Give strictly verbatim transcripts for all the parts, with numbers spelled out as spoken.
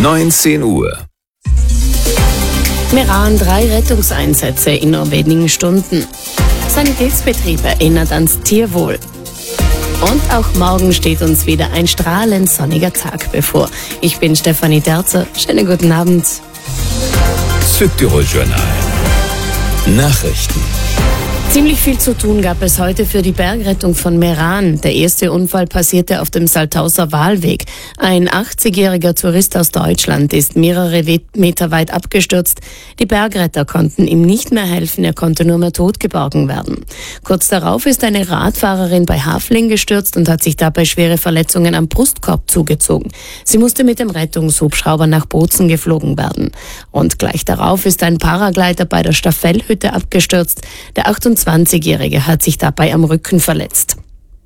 neunzehn Uhr. Meran, drei Rettungseinsätze in nur wenigen Stunden. Sanitätsbetrieb erinnert ans Tierwohl. Und auch morgen steht uns wieder ein strahlend sonniger Tag bevor. Ich bin Stefanie Derzer. Schönen guten Abend. Südtirol-Journal. Nachrichten. Ziemlich viel zu tun gab es heute für die Bergrettung von Meran. Der erste Unfall passierte auf dem Saltauser Wahlweg. Ein achtzigjähriger Tourist aus Deutschland ist mehrere Meter weit abgestürzt. Die Bergretter konnten ihm nicht mehr helfen, er konnte nur mehr tot geborgen werden. Kurz darauf ist eine Radfahrerin bei Hafling gestürzt und hat sich dabei schwere Verletzungen am Brustkorb zugezogen. Sie musste mit dem Rettungshubschrauber nach Bozen geflogen werden. Und gleich darauf ist ein Paragleiter bei der Staffellhütte abgestürzt. Der achtundzwanzigjährige hat sich dabei am Rücken verletzt.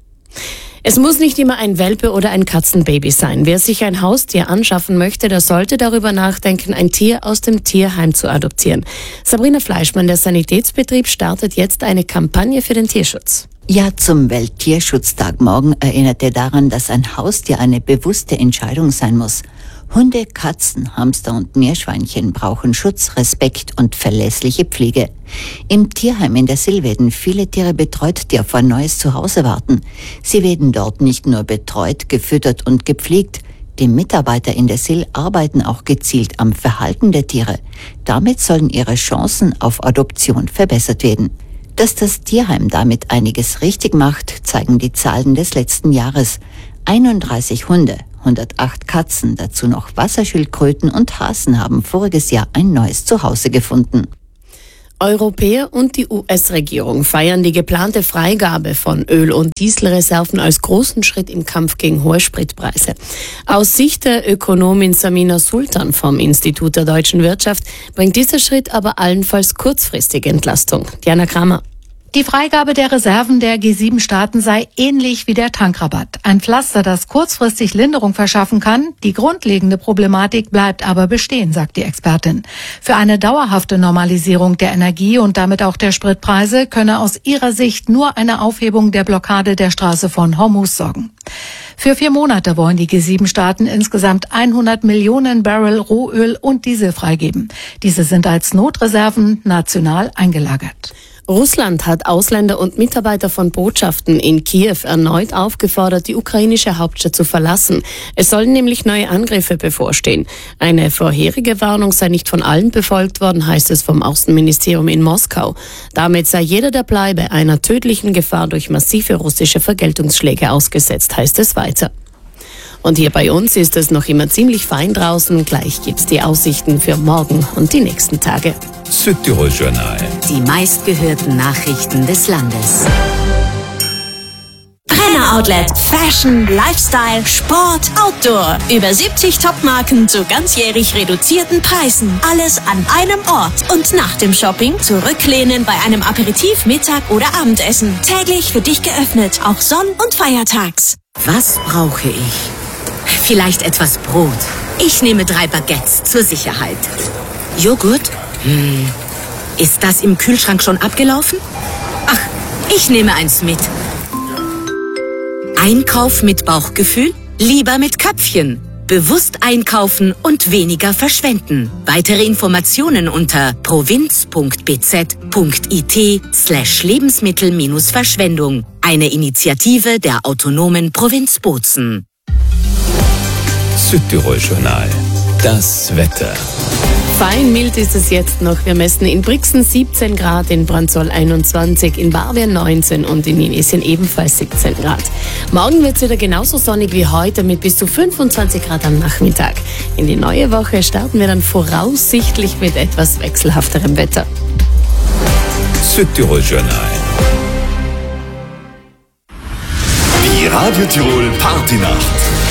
Es muss nicht immer ein Welpe oder ein Katzenbaby sein. Wer sich ein Haustier anschaffen möchte, der sollte darüber nachdenken, ein Tier aus dem Tierheim zu adoptieren. Sabrina Fleischmann, der Sanitätsbetrieb, startet jetzt eine Kampagne für den Tierschutz. Ja, zum Welttierschutztag morgen erinnerte daran, dass ein Haustier eine bewusste Entscheidung sein muss. Hunde, Katzen, Hamster und Meerschweinchen brauchen Schutz, Respekt und verlässliche Pflege. Im Tierheim in der Sill werden viele Tiere betreut, die auf ein neues Zuhause warten. Sie werden dort nicht nur betreut, gefüttert und gepflegt. Die Mitarbeiter in der Sill arbeiten auch gezielt am Verhalten der Tiere. Damit sollen ihre Chancen auf Adoption verbessert werden. Dass das Tierheim damit einiges richtig macht, zeigen die Zahlen des letzten Jahres. einunddreißig Hunde, hundertacht Katzen, dazu noch Wasserschildkröten und Hasen haben voriges Jahr ein neues Zuhause gefunden. Europäer und die U S-Regierung feiern die geplante Freigabe von Öl- und Dieselreserven als großen Schritt im Kampf gegen hohe Spritpreise. Aus Sicht der Ökonomin Samina Sultan vom Institut der deutschen Wirtschaft bringt dieser Schritt aber allenfalls kurzfristige Entlastung. Diana Kramer. Die Freigabe der Reserven der G sieben Staaten sei ähnlich wie der Tankrabatt. Ein Pflaster, das kurzfristig Linderung verschaffen kann. Die grundlegende Problematik bleibt aber bestehen, sagt die Expertin. Für eine dauerhafte Normalisierung der Energie und damit auch der Spritpreise könne aus ihrer Sicht nur eine Aufhebung der Blockade der Straße von Hormuz sorgen. Für vier Monate wollen die G sieben Staaten insgesamt hundert Millionen Barrel Rohöl und Diesel freigeben. Diese sind als Notreserven national eingelagert. Russland hat Ausländer und Mitarbeiter von Botschaften in Kiew erneut aufgefordert, die ukrainische Hauptstadt zu verlassen. Es sollen nämlich neue Angriffe bevorstehen. Eine vorherige Warnung sei nicht von allen befolgt worden, heißt es vom Außenministerium in Moskau. Damit sei jeder, der bleibe, einer tödlichen Gefahr durch massive russische Vergeltungsschläge ausgesetzt, heißt es weiter. Und hier bei uns ist es noch immer ziemlich fein draußen. Gleich gibt's die Aussichten für morgen und die nächsten Tage. Südtirol-Journal. Die meistgehörten Nachrichten des Landes. Brenner Outlet. Fashion, Lifestyle, Sport, Outdoor. Über siebzig Topmarken zu ganzjährig reduzierten Preisen. Alles an einem Ort. Und nach dem Shopping zurücklehnen bei einem Aperitif, Mittag oder Abendessen. Täglich für dich geöffnet, auch sonn- und feiertags. Was brauche ich? Vielleicht etwas Brot. Ich nehme drei Baguettes zur Sicherheit. Joghurt? Hm. Ist das im Kühlschrank schon abgelaufen? Ach, ich nehme eins mit. Einkauf mit Bauchgefühl? Lieber mit Köpfchen. Bewusst einkaufen und weniger verschwenden. Weitere Informationen unter provinz.bz.it slash Lebensmittel-Verschwendung. Eine Initiative der autonomen Provinz Bozen. Südtirol-Journal. Das Wetter. Fein mild ist es jetzt noch. Wir messen in Brixen siebzehn Grad, in Brandsol einundzwanzig, in Barwien neunzehn und in Inesien ebenfalls siebzehn Grad. Morgen wird es wieder genauso sonnig wie heute mit bis zu fünfundzwanzig Grad am Nachmittag. In die neue Woche starten wir dann voraussichtlich mit etwas wechselhafterem Wetter. Südtirol-Journal. Die Radio Tirol Partynacht.